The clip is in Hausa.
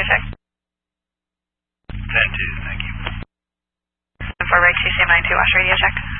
check. 10-2, thank you. For right 2, CM92, watch radio check.